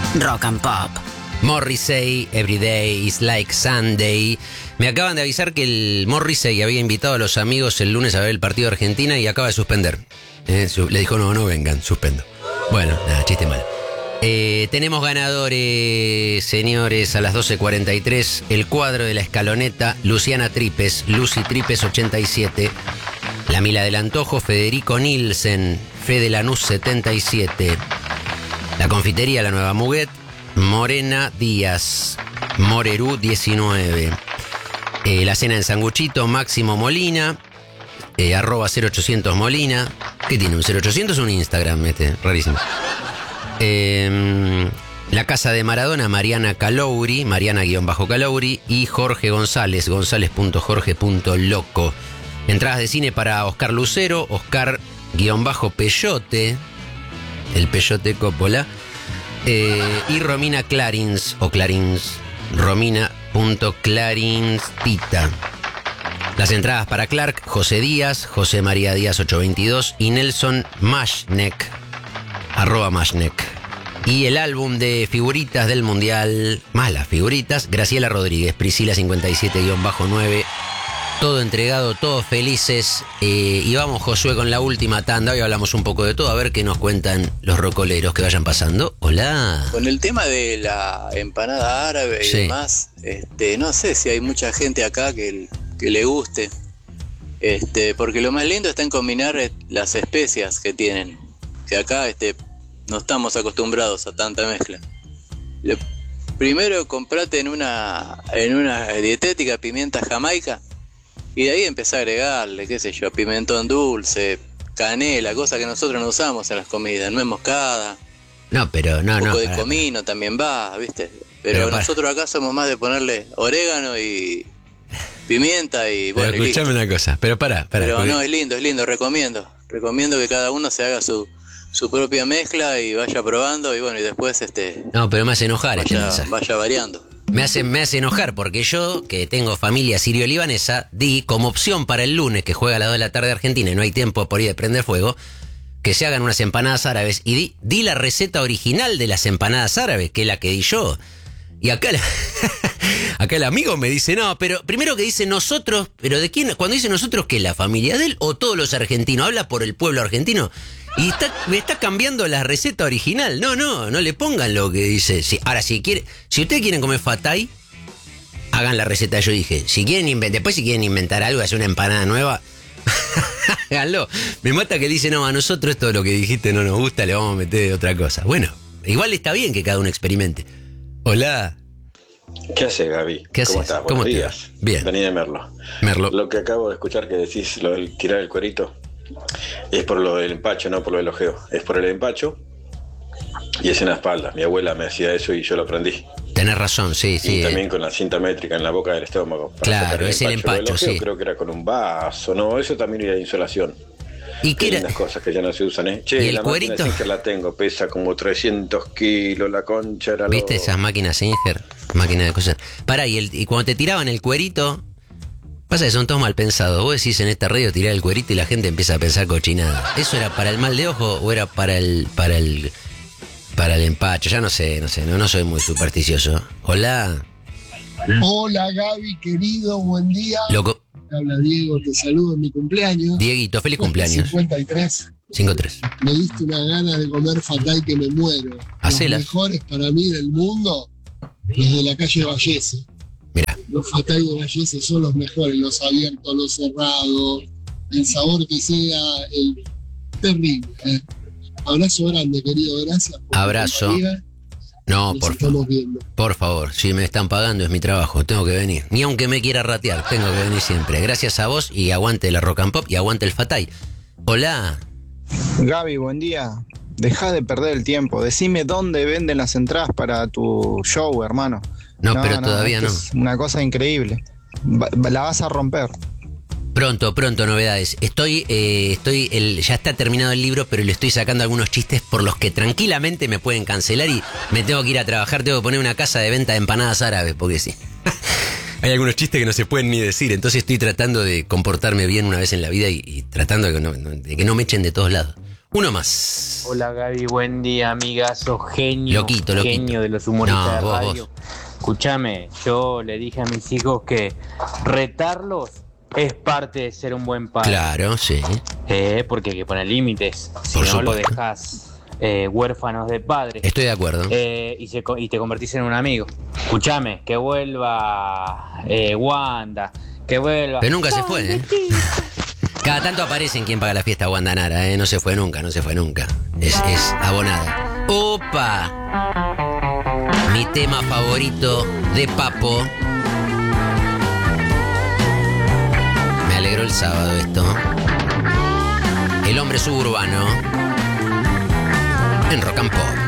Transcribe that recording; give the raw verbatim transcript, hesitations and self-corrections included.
Rock and Pop. Morrissey, Every Day is Like Sunday. Me acaban de avisar que el Morrissey había invitado a los amigos el lunes a ver el partido de Argentina y acaba de suspender. Eh, su, le dijo, no, no vengan, suspendo. Bueno, nada, chiste malo. Eh, tenemos ganadores, señores, a las doce cuarenta y tres. El cuadro de la escaloneta, Luciana Tripes, Lucy Tripes ochenta y siete. La Mila del Antojo, Federico Nielsen, Fede Lanús setenta y siete. La confitería, La Nueva Muguet, Morena Díaz, Morerú diecinueve. Eh, la cena en Sanguchito, Máximo Molina, eh, arroba cero ochocientos Molina. ¿Qué tiene? ¿Un cero ochocientos o un Instagram? Este, rarísimo. Eh, la casa de Maradona, Mariana Calouri, Mariana-Calouri, y Jorge González, gonzález.jorge.loco. Entradas de cine para Oscar Lucero, Oscar-Peyote, el Peyote Coppola, eh, y Romina Clarins, o Clarins, Romina.clarinstita. Las entradas para Clark, José Díaz, José María Díaz ochocientos veintidós y Nelson Mashnek, arroba Mashnek. Y el álbum de figuritas del Mundial, más las figuritas, Graciela Rodríguez, Priscila cincuenta y siete nueve. Todo entregado, todos felices. Eh, y vamos, Josué, con la última tanda. Hoy hablamos un poco de todo. A ver qué nos cuentan los rocoleros que vayan pasando. Hola. Con el tema de la empanada árabe y Sí. demás, este, no sé si hay mucha gente acá que, que le guste. Este, porque lo más lindo está en combinar las especias que tienen. Que acá este, no estamos acostumbrados a tanta mezcla. Le, primero comprate en una, en una dietética pimienta jamaica. Y de ahí empecé a agregarle, qué sé yo, pimentón dulce, canela, cosas que nosotros no usamos en las comidas, nuez moscada. No, pero no, Un poco no. de para- comino también va, ¿viste? Pero, Pero para- nosotros acá somos más de ponerle orégano y pimienta y bueno, Pero y listo. escuchame una cosa. Pero pará, pará. Pero porque- no, es lindo, es lindo, recomiendo. Recomiendo que cada uno se haga su, su propia mezcla y vaya probando y bueno, y después este No, pero me hace enojar este vaya, mensaje. vaya variando. Me hace, me hace enojar porque yo, que tengo familia sirio-libanesa, di como opción para el lunes, que juega a las dos de la tarde Argentina y no hay tiempo por ir de prender fuego, que se hagan unas empanadas árabes. Y di, di la receta original de las empanadas árabes, que es la que di yo. Y acá, la- acá el amigo me dice, no, pero primero que dice nosotros, pero ¿de quién? Cuando dice nosotros, ¿qué? ¿La familia de él o todos los argentinos? ¿Habla por el pueblo argentino? Y está, me está cambiando la receta original. No, no, no le pongan lo que dice. Si, ahora, si quiere, si ustedes quieren comer fatay, hagan la receta yo dije. Si quieren inventar, después si quieren inventar algo, hacer una empanada nueva, háganlo. Me mata que dice, no, a nosotros esto lo que dijiste no nos gusta, le vamos a meter otra cosa. Bueno, igual está bien que cada uno experimente. Hola. ¿Qué haces, Gaby? ¿Qué ¿Cómo haces? estás? ¿Cómo Buenos te días. va? Bien. Vení de Merlo. Merlo. Lo que acabo de escuchar que decís, lo del tirar el cuerito, es por lo del empacho, no por lo del ojeo. Es por el empacho y es en la espalda. Mi abuela me hacía eso y yo lo aprendí. Tenés razón, sí, sí. y eh. también con la cinta métrica en la boca del estómago. para Claro, sacar es el empacho. Lo del empacho, ojeo sí. Creo que era con un vaso, ¿no? Eso también era insolación. ¿Y qué Qué era? lindas cosas que ya no se usan, ¿eh? Che, ¿Y el la cuerito? máquina Singer la tengo, pesa como trescientos kilos, la concha era lo... ¿Viste esas máquinas Singer? Máquinas de coser. Pará, y, el, y cuando te tiraban el cuerito, pasa que son todos mal pensados. Vos decís en esta radio tirar el cuerito y la gente empieza a pensar cochinada. ¿Eso era para el mal de ojo o era para el para el para el empacho? Ya no sé, no sé, no, no soy muy supersticioso. Hola, Hola Gaby, querido, buen día. loco. Te habla Diego, te saludo en mi cumpleaños. Dieguito, feliz cumpleaños. cincuenta y tres. cinco tres. Me diste una gana de comer fatay que me muero. Hacelas. Los mejores para mí del mundo, los de la calle Vallese. Mirá, Los fatay de Vallese son los mejores, los abiertos, los cerrados, el sabor que sea, el terrible. ¿eh? Abrazo grande, querido, gracias. por tu Abrazo. compañía. no, Nos por estamos favor. viendo. Por favor, si me están pagando es mi trabajo, tengo que venir. Ni aunque me quiera ratear, tengo que venir siempre. Gracias a vos y aguante la rock and pop y aguante el fatay. Hola. Gaby, buen día. Deja de perder el tiempo. Decime dónde venden las entradas para tu show, hermano. No, pero todavía esto no. Es una cosa increíble. Va- la vas a romper. Pronto, pronto, novedades. Estoy, eh, estoy, el, ya está terminado el libro, pero le estoy sacando algunos chistes por los que tranquilamente me pueden cancelar y me tengo que ir a trabajar, tengo que poner una casa de venta de empanadas árabes, porque sí. Hay algunos chistes que no se pueden ni decir, entonces estoy tratando de comportarme bien una vez en la vida y, y tratando de que, no, no- de que no me echen de todos lados. Uno más. Hola Gaby, buen día, amigazo, genio, Loquito, loquito. genio de los humoristas No, de vos, radio. vos. Escúchame, yo le dije a mis hijos que retarlos es parte de ser un buen padre. Claro, sí. Eh, porque hay que poner límites, si Por no lo supuesto. dejas eh, huérfanos de padre. Estoy de acuerdo. Eh, y, se, co- y te convertís en un amigo. Escúchame, que vuelva eh, Wanda, que vuelva. Pero nunca se fue, ¿eh? Cada tanto aparece en Quién paga la fiesta Wanda Nara, ¿eh? No se fue nunca, no se fue nunca. Es, es abonada. ¡Opa! Mi tema favorito de Papo. Me alegró el sábado esto. El hombre suburbano en Rock and Pop.